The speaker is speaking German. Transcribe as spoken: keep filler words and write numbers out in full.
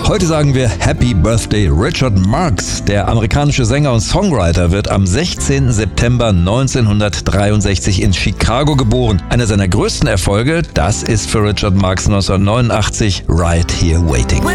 Heute sagen wir Happy Birthday Richard Marx. Der amerikanische Sänger und Songwriter wird am sechzehnten September neunzehnhundertdreiundsechzig in Chicago geboren. Einer seiner größten Erfolge, das ist für Richard Marx neunzehnhundertneunundachtzig Right Here Waiting.